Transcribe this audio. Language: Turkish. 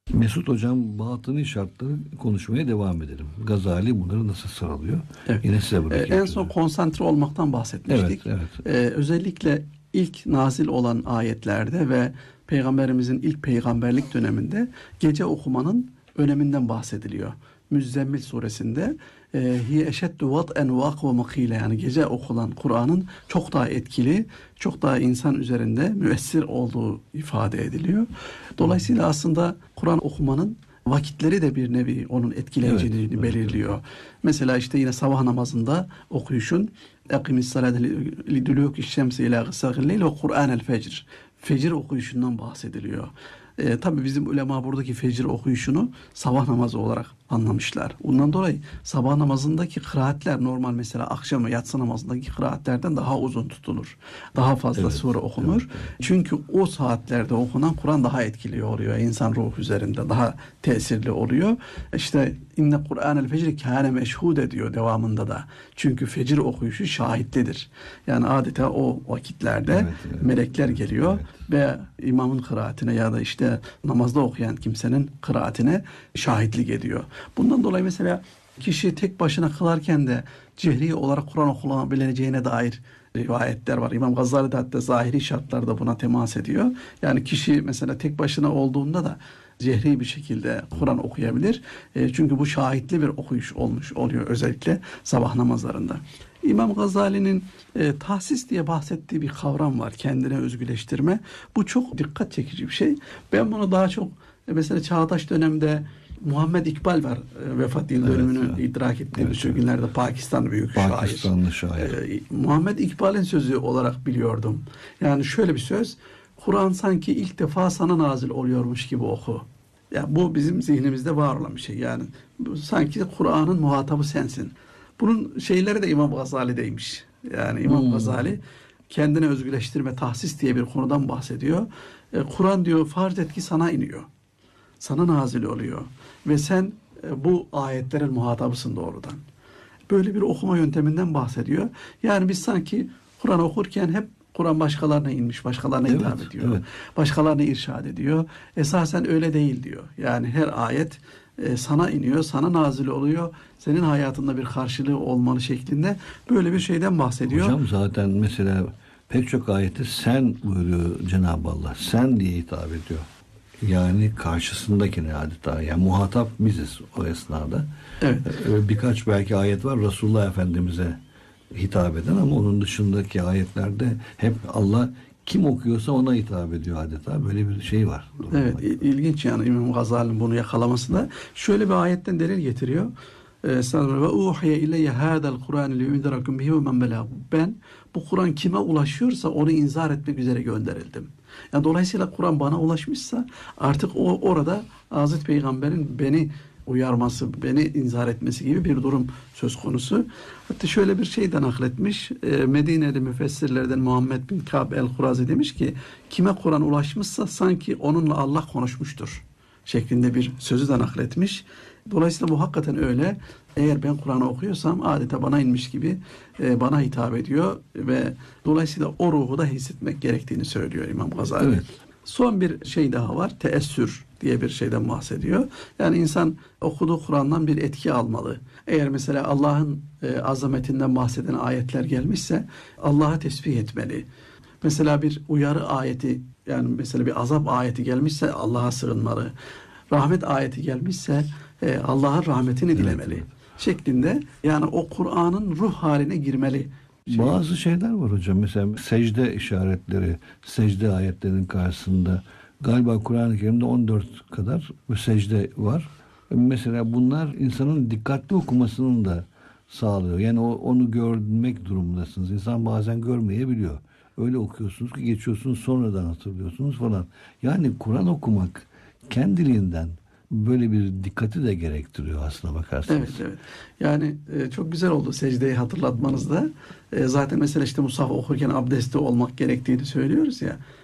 Mesut Hocam, batıni şartları konuşmaya devam edelim. Gazali bunları nasıl sıralıyor? Evet. Yine size bırakıyorum. En son konsantre olmaktan bahsetmiştik. Evet. Özellikle ilk nazil olan ayetlerde ve Peygamberimizin ilk peygamberlik döneminde gece okumanın öneminden bahsediliyor. Müzzemmil suresinde hiye eşeddu vat'en ve akva makile, yani gece okulan Kur'an'ın çok daha etkili, çok daha insan üzerinde müessir olduğu ifade ediliyor. Dolayısıyla aslında Kur'an okumanın vakitleri de bir nevi onun etkileyiciliğini belirliyor. Mesela işte yine sabah namazında okuyuşun "Akimis salate liduluki şemsi ila gısâgil leyl ve Kur'anel fecr." Fecir okuyuşundan bahsediliyor. Tabii bizim ulema buradaki fecir okuyuşunu sabah namazı olarak anlamışlar. Bundan dolayı sabah namazındaki kıraatler normal mesela akşam ve yatsı namazındaki kıraatlerden daha uzun tutulur. Daha fazla sure okunur. Evet. Çünkü o saatlerde okunan Kur'an daha etkili oluyor. İnsan ruhu üzerinde daha tesirli oluyor. İşte inne Kur'anel fecri kâne meşhude diyor devamında da. Çünkü fecir okuyuşu şahitlidir. Yani adeta o vakitlerde melekler geliyor ve imamın kıraatine ya da işte namazda okuyan kimsenin kıraatine şahitlik ediyor. Bundan dolayı mesela kişi tek başına kılarken de cehri olarak Kur'an okunabileceğine dair rivayetler var. İmam Gazali de hatta zahiri şartlarda buna temas ediyor. Yani kişi mesela tek başına olduğunda da cehri bir şekilde Kur'an okuyabilir. Çünkü bu şahitli bir okuyuş olmuş oluyor özellikle sabah namazlarında. İmam Gazali'nin tahsis diye bahsettiği bir kavram var. Kendine özgüleştirme. Bu çok dikkat çekici bir şey. Ben bunu daha çok mesela çağdaş dönemde Muhammed İkbal var. Vefat yıl dönümünü idrak ettiğimiz şu günlerde Pakistanlı büyük Pakistanlı şair. Muhammed İkbal'in sözü olarak biliyordum. Yani şöyle bir söz: Kur'an sanki ilk defa sana nazil oluyormuş gibi oku. Ya bu bizim zihnimizde var olan bir şey. Yani sanki Kur'an'ın muhatabı sensin. Bunun şeyleri de İmam Gazali'deymiş. Yani İmam Gazali kendine özgüleştirme, tahsis diye bir konudan bahsediyor. Kur'an diyor farz et ki sana iniyor. Sana nazil oluyor. Ve sen bu ayetlerin muhatabısın doğrudan. Böyle bir okuma yönteminden bahsediyor. Yani biz sanki Kur'an okurken hep Kur'an başkalarına inmiş, başkalarına hitap ediyor. Evet. Başkalarına irşad ediyor. Esasen öyle değil diyor. Yani her ayet sana iniyor, sana nazil oluyor. Senin hayatında bir karşılığı olmalı şeklinde böyle bir şeyden bahsediyor. Hocam zaten mesela pek çok ayette sen buyuruyor Cenab-ı Allah. Sen diye hitap ediyor. Yani karşısındakine adeta. Yani muhatap biziz o esnada. Evet. Birkaç belki ayet var Resulullah Efendimiz'e hitap eden ama onun dışındaki ayetlerde hep Allah kim okuyorsa ona hitap ediyor adeta. Böyle bir şey var. Evet, ilginç yani İmam Gazali'nin bunu yakalaması da. Şöyle bir ayetten delil getiriyor. Ve uhiye ileyye hâdel Kur'an li yundirakum bihi ve men belâ. Ben bu Kur'an kime ulaşıyorsa onu inzar etmek üzere gönderildim. Yani dolayısıyla Kur'an bana ulaşmışsa artık o orada Hazreti Peygamber'in beni uyarması, beni inzar etmesi gibi bir durum söz konusu. Hatta şöyle bir şey de nakletmiş. Medine'li müfessirlerden Muhammed bin Kâb el-Hurazi demiş ki kime Kur'an ulaşmışsa sanki onunla Allah konuşmuştur şeklinde bir sözü de nakletmiş. Dolayısıyla bu hakikaten öyle. Eğer ben Kur'an'ı okuyorsam adeta bana inmiş gibi bana hitap ediyor ve dolayısıyla o ruhu da hissetmek gerektiğini söylüyor İmam Gazali. Evet. Son bir şey daha var. Teessür diye bir şeyden bahsediyor. Yani insan okuduğu Kur'an'dan bir etki almalı. Eğer mesela Allah'ın azametinden bahseden ayetler gelmişse Allah'a tesbih etmeli. Mesela bir uyarı ayeti, yani mesela bir azap ayeti gelmişse Allah'a sığınmalı. Rahmet ayeti gelmişse Allah'ın rahmetini dilemeli şeklinde, yani o Kur'an'ın ruh haline girmeli. Bazı şeyler var hocam. Mesela secde işaretleri, secde ayetlerinin karşısında galiba Kur'an-ı Kerim'de 14 kadar secde var. Mesela bunlar insanın dikkatli okumasının da sağlıyor. Yani onu görmek durumundasınız. İnsan bazen görmeyebiliyor. Öyle okuyorsunuz ki geçiyorsunuz, sonradan hatırlıyorsunuz falan. Yani Kur'an okumak kendiliğinden böyle bir dikkati de gerektiriyor aslına bakarsanız. Evet. Yani çok güzel oldu secdeyi hatırlatmanız da. Zaten mesela işte mushaf okurken abdestli olmak gerektiğini söylüyoruz ya.